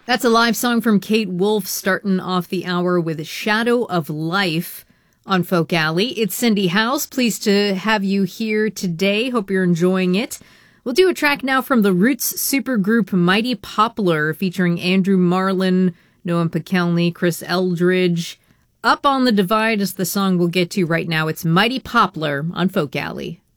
That's a live song from Kate Wolf, starting off the hour with Shadow of Life on Folk Alley. It's Cindy House. Pleased to have you here today. Hope you're enjoying it. We'll do a track now from the Roots supergroup Mighty Poplar, featuring Andrew Marlin, Noam Pikelny, Chris Eldridge. Up on the Divide is the song we'll get to right now. It's Mighty Poplar on Folk Alley.